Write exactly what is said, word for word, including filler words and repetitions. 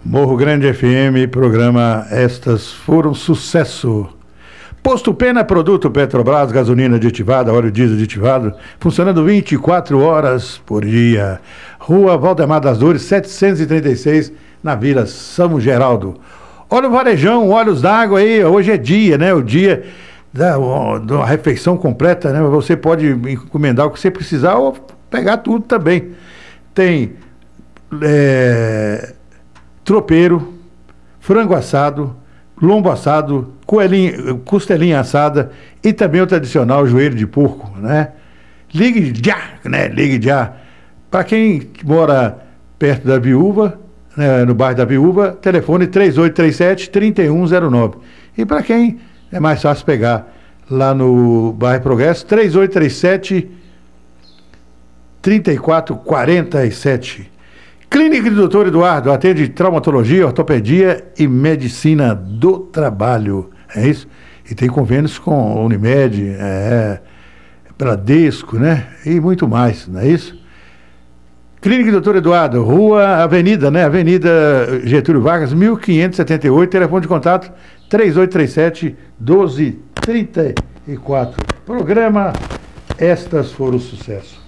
Morro Grande F M, programa Estas Foram Sucesso. Posto Pena, produto Petrobras, gasolina aditivada, óleo diesel aditivado, funcionando vinte e quatro horas por dia. Rua Valdemar das Dores, setecentos e trinta e seis, na Vila São Geraldo. Olha o varejão, olhos d'água aí, hoje é dia, né? O dia da, da refeição completa, né? Você pode encomendar o que você precisar ou pegar tudo também. Tem é, tropeiro, frango assado, lombo assado, coelhinho, costelinha assada e também o tradicional joelho de porco, né? Ligue já, né? Ligue já. Para quem mora perto da Viúva, né, no bairro da Viúva, telefone três oito três sete, três um zero nove. E para quem é mais fácil pegar lá no bairro Progresso, três oito três sete, três quatro quatro sete. Clínica do doutor Eduardo, atende traumatologia, ortopedia e medicina do trabalho. É isso? E tem convênios com Unimed, é, Bradesco, né? E muito mais, não é isso? Clínica do doutor Eduardo, Rua Avenida, né? Avenida Getúlio Vargas, mil quinhentos e setenta e oito, telefone de contato três oito três sete, doze trinta e quatro. Programa Estas Foram Sucesso.